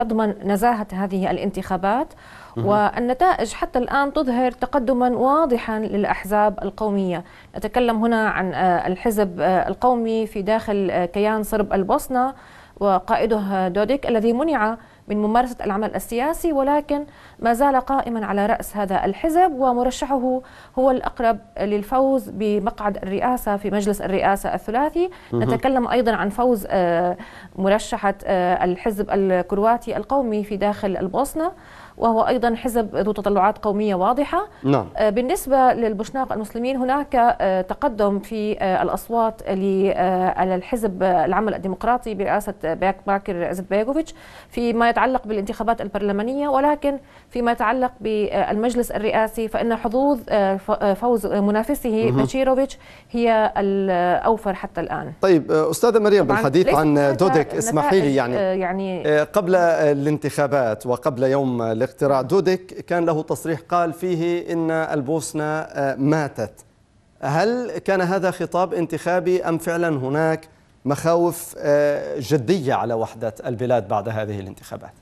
تضمن نزاهة هذه الانتخابات. والنتائج حتى الآن تظهر تقدما واضحا للأحزاب القومية. نتكلم هنا عن الحزب القومي في داخل كيان صرب البوسنة وقائده دوديك الذي منع من ممارسة العمل السياسي، ولكن ما زال قائما على رأس هذا الحزب، ومرشحه هو الأقرب للفوز بمقعد الرئاسة في مجلس الرئاسة الثلاثي. نتكلم أيضا عن فوز مرشحة الحزب الكرواتي القومي في داخل البوسنة، وهو أيضا حزب ذو تطلعات قومية واضحة. نعم. بالنسبة للبوشناق المسلمين هناك تقدم في الأصوات للحزب العمل الديمقراطي برئاسة باكر إزتبيغوفيتش فيما يتعلق بالانتخابات البرلمانية، ولكن فيما يتعلق بالمجلس الرئاسي فإن حظوظ فوز منافسه باتشيروفيتش هي الأوفر حتى الآن. طيب أستاذة مريم، بالحديث عن دوديك اسمحي لي يعني قبل الانتخابات وقبل يوم الاقتراع دوديك كان له تصريح قال فيه إن البوسنة ماتت. هل كان هذا خطاب انتخابي أم فعلا هناك مخاوف جدية على وحدة البلاد بعد هذه الانتخابات؟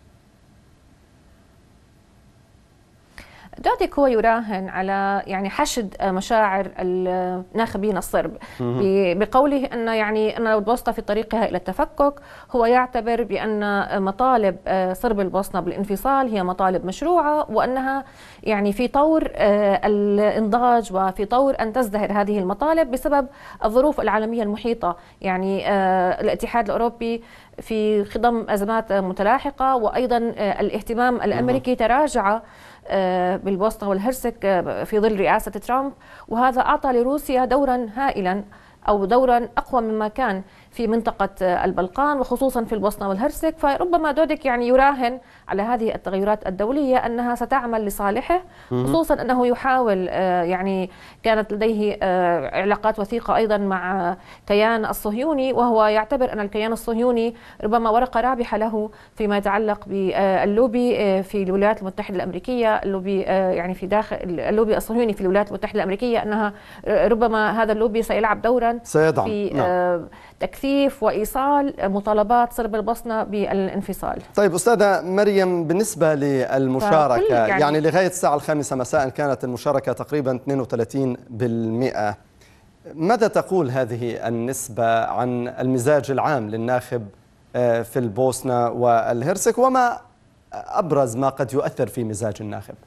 دوديك هو يراهن على حشد مشاعر الناخبين الصرب بقوله أن البوسنة في طريقها إلى التفكك. هو يعتبر بأن مطالب صرب البوسنة بالانفصال هي مطالب مشروعة، وأنها في طور الإنضاج وفي طور أن تزدهر هذه المطالب بسبب الظروف العالمية المحيطة. الاتحاد الأوروبي في خضم أزمات متلاحقة، وأيضا الاهتمام الأمريكي تراجع بالبوسنة والهرسك في ظل رئاسة ترامب، وهذا أعطى لروسيا دورا هائلا أو دورا أقوى مما كان في منطقة البلقان وخصوصا في البوسنة والهرسك. فربما دوديك يراهن على هذه التغيرات الدولية أنها ستعمل لصالحه، خصوصا أنه يحاول كانت لديه علاقات وثيقة أيضا مع كيان الصهيوني، وهو يعتبر أن الكيان الصهيوني ربما ورقة رابحة له فيما يتعلق باللوبي في الولايات المتحدة الأمريكية. اللوبي في داخل اللوبي الصهيوني في الولايات المتحدة الأمريكية، أنها ربما هذا اللوبي سيلعب دورا في تكثيف وإيصال مطالبات صرب البوسنة بالانفصال. طيب أستاذة مريم، بالنسبة للمشاركة لغاية الساعة 5 مساء كانت المشاركة تقريبا 32%. ماذا تقول هذه النسبة عن المزاج العام للناخب في البوسنة والهرسك، وما أبرز ما قد يؤثر في مزاج الناخب؟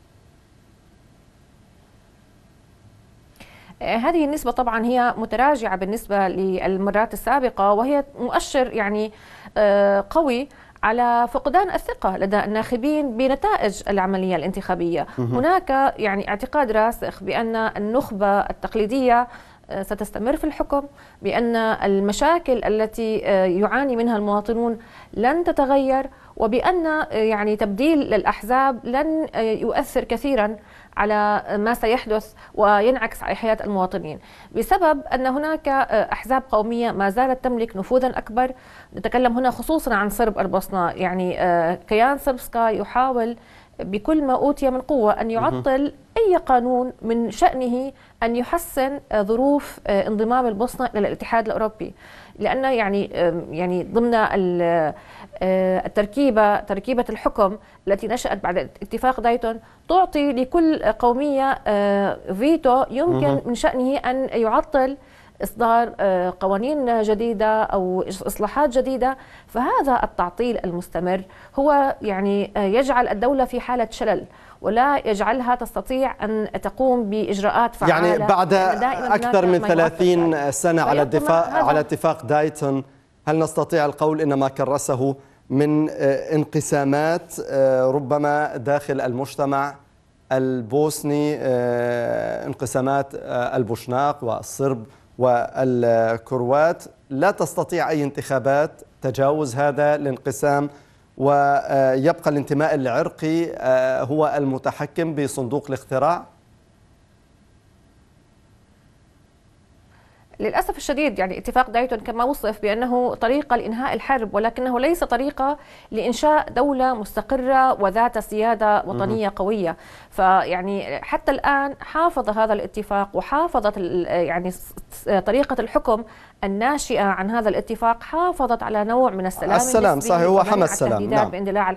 هذه النسبة طبعا هي متراجعة بالنسبة للمرات السابقة، وهي مؤشر قوي على فقدان الثقة لدى الناخبين بنتائج العملية الانتخابية. هناك اعتقاد راسخ بأن النخبة التقليدية ستستمر في الحكم، بأن المشاكل التي يعاني منها المواطنون لن تتغير، وبأن تبديل الأحزاب لن يؤثر كثيرا على ما سيحدث وينعكس على حياة المواطنين، بسبب أن هناك أحزاب قومية ما زالت تملك نفوذا أكبر. نتكلم هنا خصوصا عن صرب البوسنة. كيان صربسكا يحاول بكل ما أوتي من قوة أن يعطل أي قانون من شأنه أن يحسن ظروف انضمام البوسنة إلى الاتحاد الأوروبي، لأن ضمن تركيبة الحكم التي نشأت بعد اتفاق دايتون تعطي لكل قومية فيتو يمكن من شأنه أن يعطل إصدار قوانين جديدة أو إصلاحات جديدة. فهذا التعطيل المستمر هو يجعل الدولة في حالة شلل، ولا يجعلها تستطيع أن تقوم بإجراءات فعالة. بعد أكثر من 30 سنة على اتفاق دايتون، هل نستطيع القول إن ما كرسه من انقسامات ربما داخل المجتمع البوسني، انقسامات البوشناق والصرب والكروات، لا تستطيع أي انتخابات تجاوز هذا الانقسام، ويبقى الانتماء العرقي هو المتحكم بصندوق الاقتراع؟ للأسف الشديد يعني اتفاق دايتون كما وصف بأنه طريقة لإنهاء الحرب، ولكنه ليس طريقة لإنشاء دولة مستقرة وذات سيادة وطنية قوية. فيعني حتى الآن حافظ هذا الاتفاق وحافظت يعني طريقة الحكم الناشئة عن هذا الاتفاق، حافظت على نوع من السلام صحيح، هو حمى السلام. باندلاع